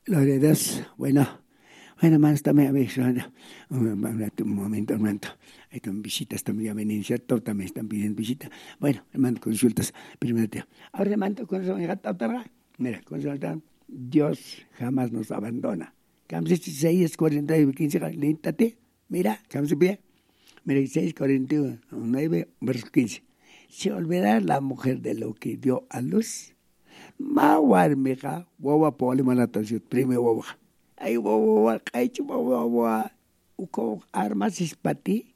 Gloria a Dios. Bueno, hermanos, también a ver, un momento, hermano. Están visitas también a venir, ¿cierto? También están pidiendo visita. Bueno, hermano, consultas. Primero, ahora, hermano, mira, consulta. Dios jamás nos abandona. Camses 6, 49, 15, léntate. Mira, camses bien. Mira, 6, 41, 9, verso 15. Se olvidará la mujer de lo que dio a luz. Mawarmika, wawa poli manatansio, prime wawa. Ay, wawa, kaichu, wawa, uko armas ispati.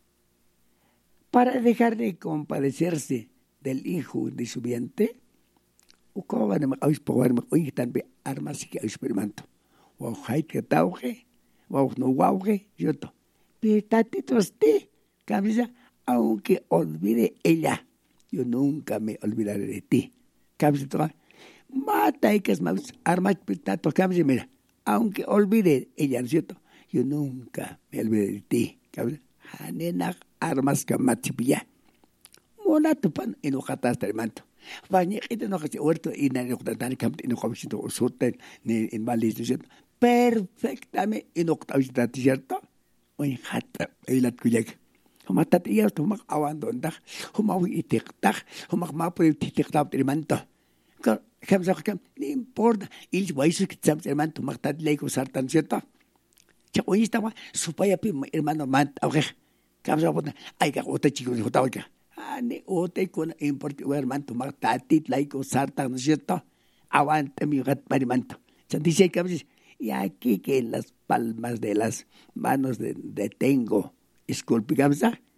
Para dejar de compadecerse del hijo de su vientre, uko van a auspowarme, oye, también armas que experimento. Wow, hay que tauge, wow, no wauge, yo to. Pitatitos te, camisa, aunque olvide ella, yo nunca me olvidaré de ti. Camisa, mata y que es más armas pitatos, camisa, mira, aunque olvide ella, ¿no es cierto? Yo nunca me olvidaré de ti. Camisa, hanena armas camatipilla. Mona tupan enojataste, hermano. Bañete no que huerto y na enojatani camte enojamisito usurten ni en valis, ¿no es cierto? Perfectamente enojatista, ¿cierto? Oye, hata ilat kuyek. Huma tatiyas tu mak awandon dak, huma itiktak, huma ma por itiktak hermano. Kam sa kam, no importa, il waisu que tsam hermano tu mak tat leiko sartan, ¿cierto? Cha oye estaba su paya pi hermano man, okay. Kam sa puta, ay ka otra chico de jota oiga. Ne otra con importa hermano tu mak tatit leiko sartan, ¿no es cierto? Aguanta mi gat hermano. Chan dice kam y aquí que en las palmas de las manos detengo, esculpigamos,